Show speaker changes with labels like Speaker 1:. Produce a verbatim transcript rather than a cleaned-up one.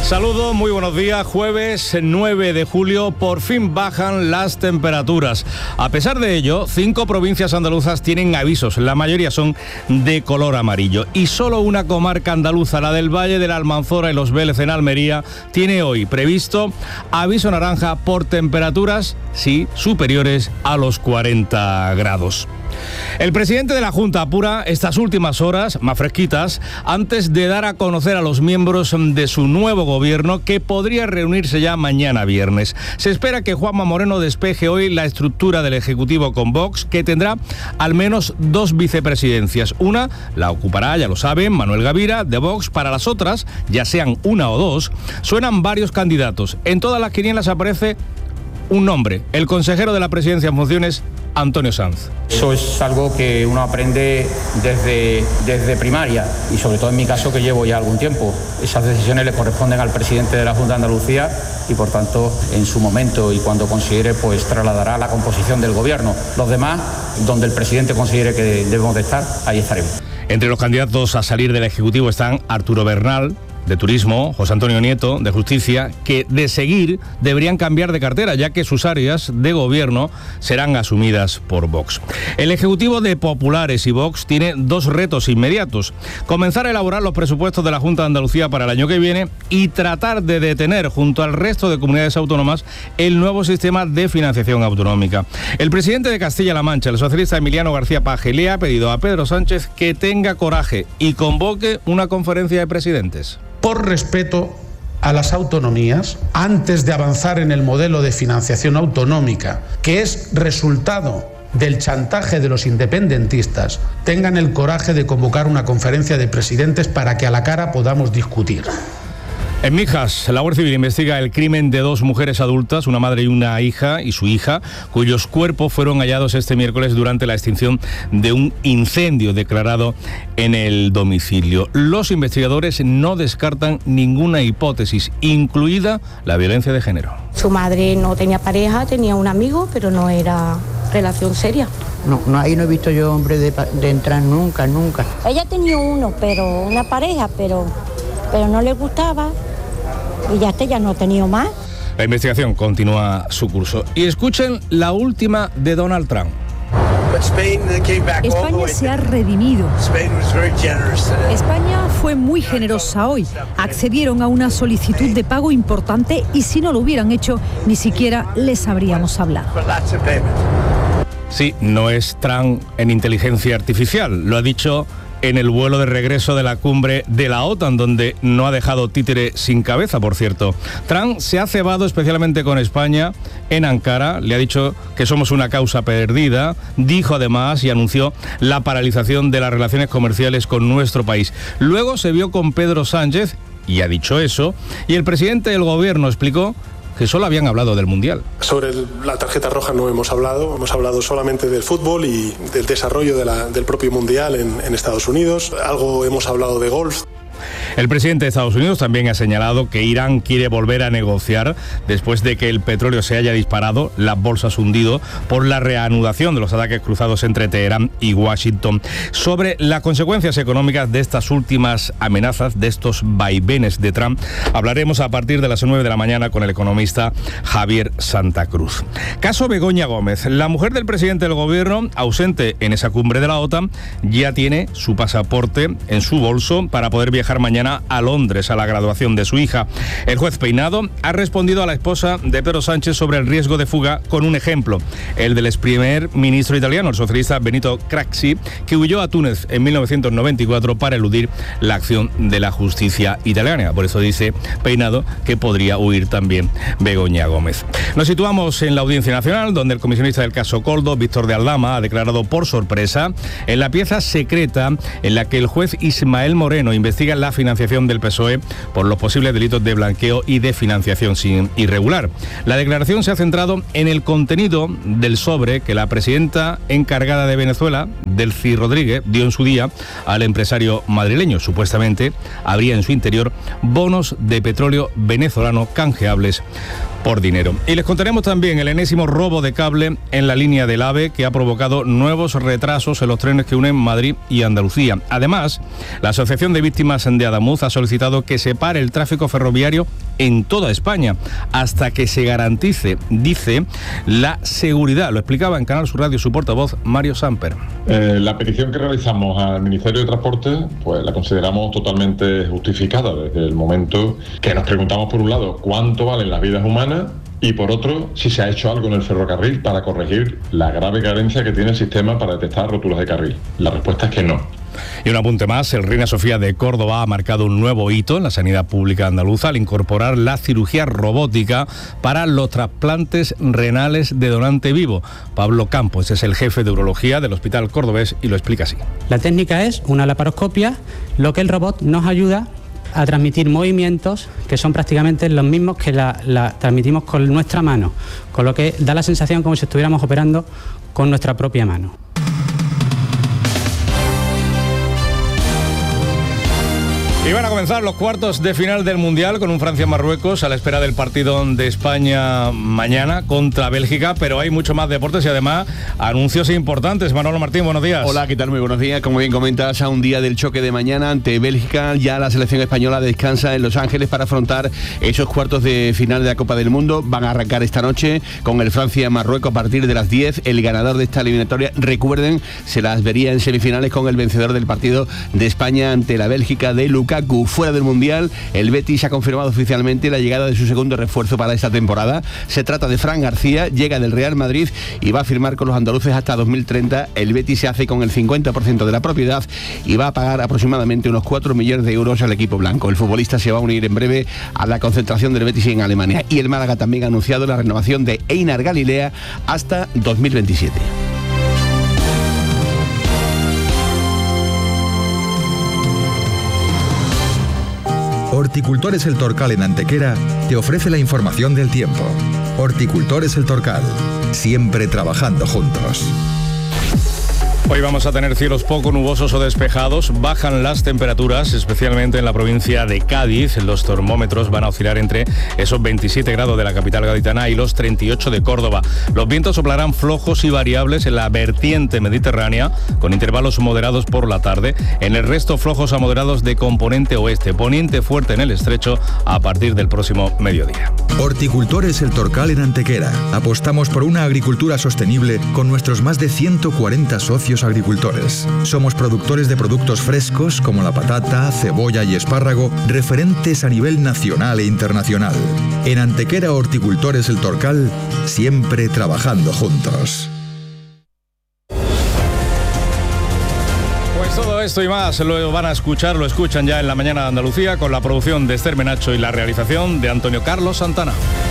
Speaker 1: Saludos, muy buenos días. Jueves nueve de julio, por fin bajan las temperaturas. A pesar de ello, cinco provincias andaluzas tienen avisos. La mayoría son de color amarillo. Y solo una comarca andaluza, la del Valle de la Almanzora y Los Vélez en Almería, tiene hoy previsto aviso naranja por temperaturas, sí, superiores a los cuarenta grados. El presidente de la Junta apura estas últimas horas, más fresquitas, antes de dar a conocer a los miembros de su nuevo gobierno que podría reunirse ya mañana viernes. Se espera que Juanma Moreno despeje hoy la estructura del Ejecutivo con Vox, que tendrá al menos dos vicepresidencias. Una la ocupará, ya lo saben, Manuel Gavira, de Vox. Para las otras, ya sean una o dos, suenan varios candidatos. En todas las quinielas aparece un nombre, el consejero de la presidencia en funciones, Antonio Sanz.
Speaker 2: Eso es algo que uno aprende desde, desde primaria y sobre todo en mi caso, que llevo ya algún tiempo. Esas decisiones le corresponden al presidente de la Junta de Andalucía y por tanto en su momento y cuando considere, pues trasladará la composición del gobierno. Los demás, donde el presidente considere que debemos de estar, ahí estaremos.
Speaker 1: Entre los candidatos a salir del Ejecutivo están Arturo Bernal, de Turismo, José Antonio Nieto, de Justicia, que de seguir deberían cambiar de cartera, ya que sus áreas de gobierno serán asumidas por Vox. El Ejecutivo de Populares y Vox tiene dos retos inmediatos: comenzar a elaborar los presupuestos de la Junta de Andalucía para el año que viene y tratar de detener, junto al resto de comunidades autónomas, el nuevo sistema de financiación autonómica. El presidente de Castilla-La Mancha, el socialista Emiliano García Paje, le ha pedido a Pedro Sánchez que tenga coraje y convoque una conferencia de presidentes.
Speaker 3: Por respeto a las autonomías, antes de avanzar en el modelo de financiación autonómica, que es resultado del chantaje de los independentistas, tengan el coraje de convocar una conferencia de presidentes para que a la cara podamos discutir.
Speaker 1: En Mijas, la Guardia Civil investiga el crimen de dos mujeres adultas, una madre y una hija, y su hija, cuyos cuerpos fueron hallados este miércoles durante la extinción de un incendio declarado en el domicilio. Los investigadores no descartan ninguna hipótesis, incluida la violencia de género.
Speaker 4: Su madre no tenía pareja, tenía un amigo, pero no era relación seria.
Speaker 5: No, no, ahí no he visto yo hombre de, de entrar nunca, nunca.
Speaker 4: Ella tenía uno, pero una pareja, pero, pero no le gustaba. Y ya este ya no ha tenido más.
Speaker 1: La investigación continúa su curso. Y escuchen la última de Donald Trump.
Speaker 6: España se ha redimido. España fue muy generosa hoy. Accedieron a una solicitud de pago importante y si no lo hubieran hecho, ni siquiera les habríamos hablado.
Speaker 1: Sí, no es Trump en inteligencia artificial. Lo ha dicho en el vuelo de regreso de la cumbre de la OTAN, donde no ha dejado títere sin cabeza, por cierto. Trump se ha cebado especialmente con España en Ankara, le ha dicho que somos una causa perdida, dijo además y anunció la paralización de las relaciones comerciales con nuestro país. Luego se vio con Pedro Sánchez y ha dicho eso, y el presidente del gobierno explicó que solo habían hablado del Mundial.
Speaker 7: Sobre el, la tarjeta roja no hemos hablado, hemos hablado solamente del fútbol y del desarrollo de la, del propio Mundial en, en Estados Unidos. Algo hemos hablado de golf.
Speaker 1: El presidente de Estados Unidos también ha señalado que Irán quiere volver a negociar después de que el petróleo se haya disparado, las bolsas hundido por la reanudación de los ataques cruzados entre Teherán y Washington. Sobre las consecuencias económicas de estas últimas amenazas, de estos vaivenes de Trump, hablaremos a partir de las nueve de la mañana con el economista Javier Santa Cruz. Caso Begoña Gómez. La mujer del presidente del gobierno, ausente en esa cumbre de la OTAN, ya tiene su pasaporte en su bolso para poder viajar mañana a Londres a la graduación de su hija. El juez Peinado ha respondido a la esposa de Pedro Sánchez sobre el riesgo de fuga con un ejemplo, el del ex primer ministro italiano, el socialista Benito Craxi, que huyó a Túnez en mil novecientos noventa y cuatro para eludir la acción de la justicia italiana. Por eso dice Peinado que podría huir también Begoña Gómez. Nos situamos en la Audiencia Nacional, donde el comisionista del caso Koldo, Víctor de Aldama, ha declarado por sorpresa en la pieza secreta en la que el juez Ismael Moreno investiga la financiación del P S O E por los posibles delitos de blanqueo y de financiación sin irregular. La declaración se ha centrado en el contenido del sobre que la presidenta encargada de Venezuela, Delcy Rodríguez, dio en su día al empresario madrileño. Supuestamente habría en su interior bonos de petróleo venezolano canjeables por dinero. Y les contaremos también el enésimo robo de cable en la línea del AVE, que ha provocado nuevos retrasos en los trenes que unen Madrid y Andalucía. Además, la Asociación de Víctimas de Adamuer Andamuz ha solicitado que se pare el tráfico ferroviario en toda España hasta que se garantice, dice, la seguridad. Lo explicaba en Canal Sur Radio su portavoz, Mario Samper.
Speaker 8: Eh, la petición que realizamos al Ministerio de Transporte, pues la consideramos totalmente justificada desde el momento que nos preguntamos, por un lado, cuánto valen las vidas humanas, y por otro, si se ha hecho algo en el ferrocarril para corregir la grave carencia que tiene el sistema para detectar rótulas de carril. La respuesta es que no.
Speaker 1: Y un apunte más, el Reina Sofía de Córdoba ha marcado un nuevo hito en la sanidad pública andaluza al incorporar la cirugía robótica para los trasplantes renales de donante vivo. Pablo Campos es el jefe de urología del Hospital Cordobés y lo explica así.
Speaker 9: La técnica es una laparoscopia, lo que el robot nos ayuda a transmitir movimientos que son prácticamente los mismos que la, la transmitimos con nuestra mano, con lo que da la sensación como si estuviéramos operando con nuestra propia mano.
Speaker 1: Y van a comenzar los cuartos de final del Mundial con un Francia-Marruecos a la espera del partido de España mañana contra Bélgica, pero hay mucho más deportes y además anuncios importantes. Manolo Martín, buenos días.
Speaker 10: Hola, ¿qué tal? Muy buenos días. Como bien comentas, a un día del choque de mañana ante Bélgica, ya la selección española descansa en Los Ángeles para afrontar esos cuartos de final de la Copa del Mundo. Van a arrancar esta noche con el Francia-Marruecos a partir de las diez. El ganador de esta eliminatoria, recuerden, se las vería en semifinales con el vencedor del partido de España ante la Bélgica de Lukaku. Fuera del Mundial, el Betis ha confirmado oficialmente la llegada de su segundo refuerzo para esta temporada. Se trata de Fran García, llega del Real Madrid y va a firmar con los andaluces hasta dos mil treinta. El Betis se hace con el cincuenta por ciento de la propiedad y va a pagar aproximadamente unos cuatro millones de euros al equipo blanco. El futbolista se va a unir en breve a la concentración del Betis en Alemania. Y el Málaga también ha anunciado la renovación de Einar Galilea hasta dos mil veintisiete.
Speaker 11: Horticultores El Torcal en Antequera te ofrece la información del tiempo. Horticultores El Torcal, siempre trabajando juntos.
Speaker 1: Hoy vamos a tener cielos poco nubosos o despejados, bajan las temperaturas, especialmente en la provincia de Cádiz. Los termómetros van a oscilar entre esos veintisiete grados de la capital gaditana y los treinta y ocho de Córdoba. Los vientos soplarán flojos y variables en la vertiente mediterránea, con intervalos moderados por la tarde. En el resto, flojos a moderados de componente oeste, poniente fuerte en el estrecho a partir del próximo mediodía.
Speaker 11: Horticultores El Torcal en Antequera. Apostamos por una agricultura sostenible con nuestros más de ciento cuarenta socios agricultores. Somos productores de productos frescos como la patata, cebolla y espárrago, referentes a nivel nacional e internacional. En Antequera Horticultores El Torcal, siempre trabajando juntos.
Speaker 1: Pues todo esto y más lo van a escuchar, lo escuchan ya en La Mañana de Andalucía con la producción de Esther Menacho y la realización de Antonio Carlos Santana.